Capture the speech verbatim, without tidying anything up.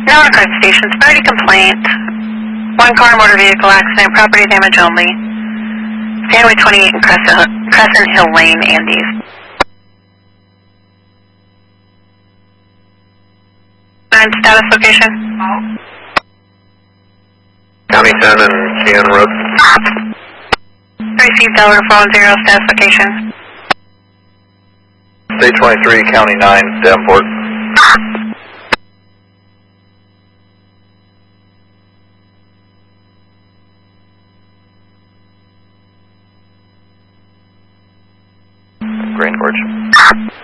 Card Station, severity complaint. One car motor vehicle accident, property damage only. Stanway twenty-eight and Crescent, Crescent Hill Lane, Andes. And status location? County ten and Sheehan Road. Received Delaware four one zero, status location. State twenty-three, County nine, Davenport. Grand Gorge.